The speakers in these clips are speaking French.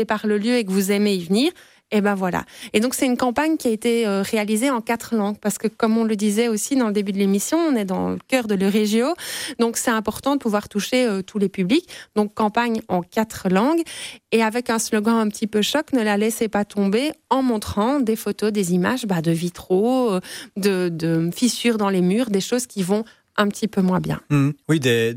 par le lieu et que vous aimez y venir, et ben voilà. Et donc c'est une campagne qui a été réalisée en 4 langues parce que comme on le disait aussi dans le début de l'émission, on est dans le cœur de l'Eurégio, donc c'est important de pouvoir toucher tous les publics. Donc campagne en 4 langues et avec un slogan un petit peu choc, ne la laissez pas tomber, en montrant des photos, des images de vitraux, de fissures dans les murs, des choses qui vont un petit peu moins bien. Oui,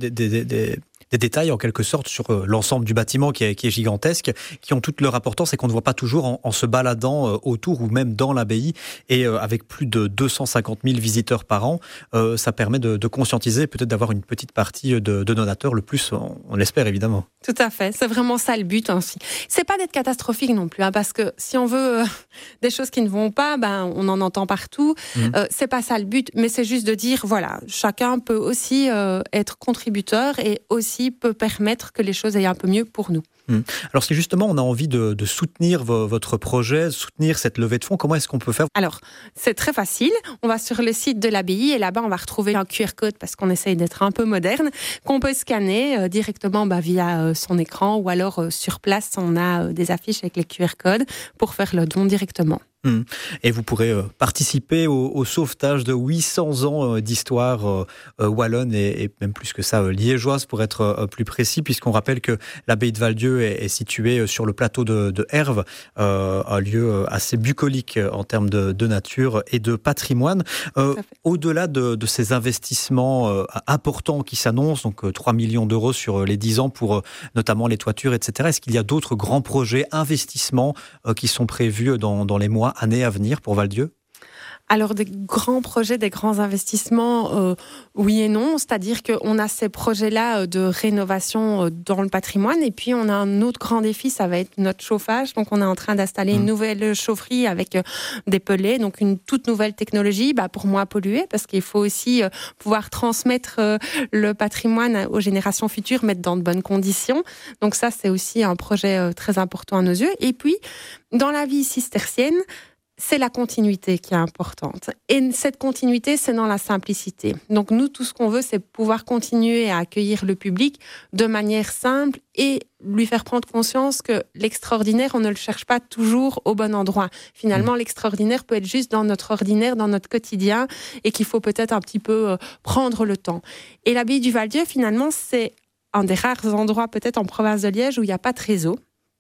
des détails en quelque sorte sur l'ensemble du bâtiment qui est gigantesque, qui ont toute leur importance et qu'on ne voit pas toujours en se baladant autour ou même dans l'abbaye. Et avec plus de 250 000 visiteurs par an, ça permet de conscientiser, peut-être d'avoir une petite partie de donateurs, le plus on l'espère évidemment. Tout à fait, c'est vraiment ça le but aussi. C'est pas d'être catastrophique non plus, parce que si on veut des choses qui ne vont pas, on en entend partout. C'est pas ça le but, mais c'est juste de dire voilà, chacun peut aussi être contributeur et aussi peut permettre que les choses aillent un peu mieux pour nous. Alors si justement on a envie de soutenir votre projet, soutenir cette levée de fonds, comment est-ce qu'on peut faire ? Alors, c'est très facile. On va sur le site de l'abbaye et là-bas, on va retrouver un QR code parce qu'on essaye d'être un peu moderne, qu'on peut scanner directement via son écran ou alors sur place, on a des affiches avec les QR codes pour faire le don directement. Et vous pourrez participer au sauvetage de 800 ans d'histoire wallonne et même plus que ça, liégeoise pour être plus précis, puisqu'on rappelle que l'abbaye de Val-Dieu est située sur le plateau de Herve, un lieu assez bucolique en termes de nature et de patrimoine. Au-delà de ces investissements importants qui s'annoncent, donc 3 millions d'euros sur les 10 ans pour notamment les toitures, etc., est-ce qu'il y a d'autres grands projets, investissements qui sont prévus dans les mois, années à venir pour Val-Dieu ? Alors, des grands projets, des grands investissements, oui et non. C'est-à-dire qu'on a ces projets-là de rénovation dans le patrimoine. Et puis, on a un autre grand défi, ça va être notre chauffage. Donc, on est en train d'installer une nouvelle chaufferie avec des pellets. Donc, une toute nouvelle technologie pour moins polluer. Parce qu'il faut aussi pouvoir transmettre le patrimoine aux générations futures, mettre dans de bonnes conditions. Donc, ça, c'est aussi un projet très important à nos yeux. Et puis, dans la vie cistercienne, c'est la continuité qui est importante. Et cette continuité, c'est dans la simplicité. Donc nous, tout ce qu'on veut, c'est pouvoir continuer à accueillir le public de manière simple et lui faire prendre conscience que l'extraordinaire, on ne le cherche pas toujours au bon endroit. Finalement, l'extraordinaire peut être juste dans notre ordinaire, dans notre quotidien, et qu'il faut peut-être un petit peu prendre le temps. Et l'abbaye du Val-Dieu, finalement, c'est un des rares endroits, peut-être en province de Liège, où il n'y a pas de réseau.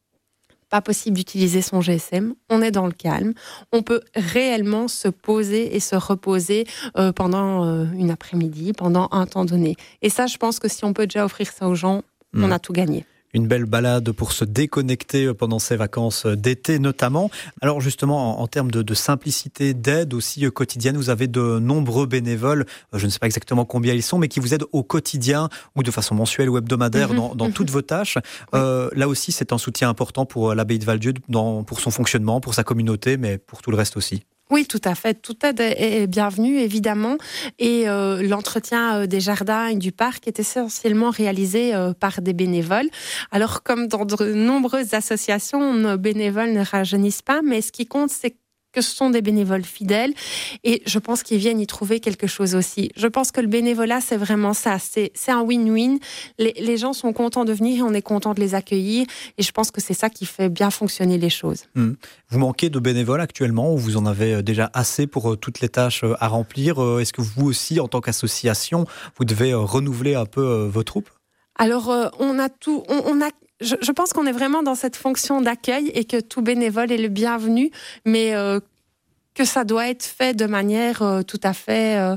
Pas possible d'utiliser son GSM, on est dans le calme, on peut réellement se poser et se reposer pendant une après-midi, pendant un temps donné. Et ça, je pense que si on peut déjà offrir ça aux gens, on a tout gagné. Une belle balade pour se déconnecter pendant ces vacances d'été notamment. Alors justement, en termes de simplicité, d'aide aussi quotidienne, vous avez de nombreux bénévoles, je ne sais pas exactement combien ils sont, mais qui vous aident au quotidien ou de façon mensuelle ou hebdomadaire dans toutes vos tâches. Là aussi, c'est un soutien important pour l'abbaye de Val-Dieu, pour son fonctionnement, pour sa communauté, mais pour tout le reste aussi. Oui, tout à fait. Toute aide est bienvenue, évidemment. Et l'entretien des jardins et du parc est essentiellement réalisé par des bénévoles. Alors, comme dans de nombreuses associations, nos bénévoles ne rajeunissent pas, mais ce qui compte, c'est que ce sont des bénévoles fidèles et je pense qu'ils viennent y trouver quelque chose aussi. Je pense que le bénévolat, c'est vraiment ça. C'est un win-win. Les gens sont contents de venir et on est content de les accueillir et je pense que c'est ça qui fait bien fonctionner les choses. Vous manquez de bénévoles actuellement ou vous en avez déjà assez pour toutes les tâches à remplir ? Est-ce que vous aussi, en tant qu'association, vous devez renouveler un peu vos troupes ? Alors, on a tout... Je pense qu'on est vraiment dans cette fonction d'accueil et que tout bénévole est le bienvenu, mais que ça doit être fait de manière tout à fait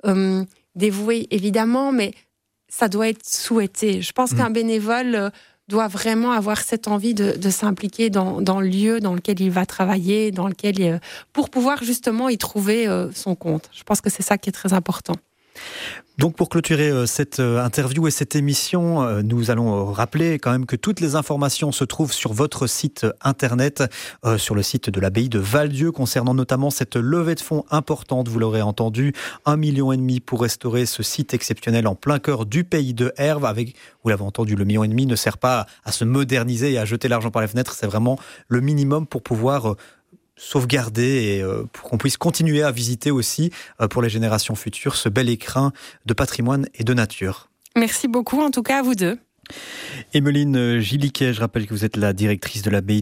dévouée, évidemment, mais ça doit être souhaité. Je pense qu'un bénévole doit vraiment avoir cette envie de s'impliquer dans le lieu dans lequel il va travailler, pour pouvoir justement y trouver son compte. Je pense que c'est ça qui est très important. Donc pour clôturer cette interview et cette émission, nous allons rappeler quand même que toutes les informations se trouvent sur votre site internet, sur le site de l'abbaye de Val-Dieu, concernant notamment cette levée de fonds importante, vous l'aurez entendu, 1,5 million pour restaurer ce site exceptionnel en plein cœur du pays de Herve. Avec, vous l'avez entendu, le 1,5 million ne sert pas à se moderniser et à jeter l'argent par les fenêtres, c'est vraiment le minimum pour pouvoir sauvegarder et pour qu'on puisse continuer à visiter aussi pour les générations futures ce bel écrin de patrimoine et de nature. Merci beaucoup en tout cas à vous deux. Emeline Gilliquet, je rappelle que vous êtes la directrice de l'abbaye